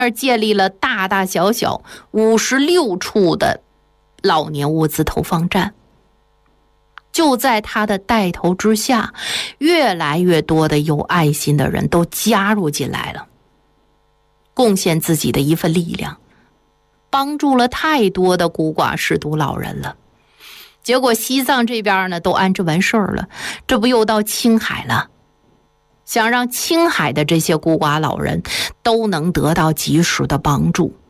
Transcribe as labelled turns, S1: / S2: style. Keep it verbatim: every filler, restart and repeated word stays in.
S1: 建立了大大小小五十六处的老年物资投放站。就在他的带头之下，越来越多的有爱心的人都加入进来了，贡献自己的一份力量，帮助了太多的孤寡失独老人了。结果西藏这边呢都安置完事儿了，这不又到青海了，想让青海的这些孤寡老人都能得到及时的帮助。